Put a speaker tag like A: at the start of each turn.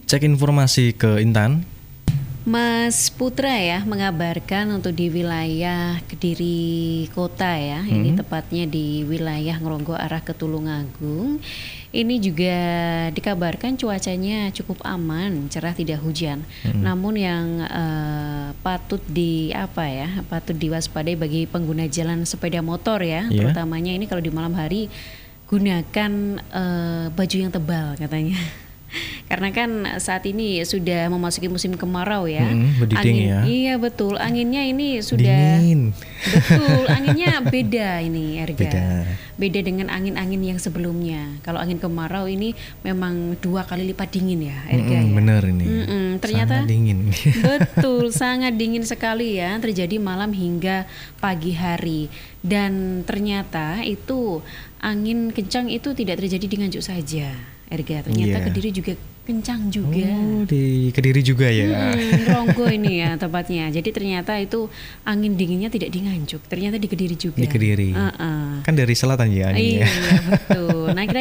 A: cek informasi ke Intan.
B: Mas Putra ya mengabarkan untuk di wilayah Kediri Kota ya, ini tepatnya di wilayah Ngronggo arah ke Tulungagung. Ini juga dikabarkan cuacanya cukup aman, cerah tidak hujan. Namun yang patut diwaspadai bagi pengguna jalan sepeda motor ya, terutamanya ini kalau di malam hari gunakan baju yang tebal katanya. Karena kan saat ini sudah memasuki musim kemarau ya.
A: Berdiding ya.
B: Iya betul, anginnya ini sudah
A: dingin.
B: Betul, anginnya beda ini Erga.
A: Beda
B: dengan angin-angin yang sebelumnya. Kalau angin kemarau ini memang 2 kali lipat dingin ya Erga.
A: Bener ini.
B: Ternyata
A: sangat dingin.
B: Betul, sangat dingin sekali ya. Terjadi malam hingga pagi hari. Dan ternyata itu angin kencang itu tidak terjadi di Nganjuk saja. Erga, ternyata Kediri juga kencang juga.
A: Oh, di Kediri juga ya.
B: Ngronggo ini ya tepatnya. Jadi ternyata itu angin dinginnya tidak di Nganjuk, ternyata di Kediri juga.
A: Di Kediri. Kan dari selatan ya anginnya.
B: Iya betul. Nah,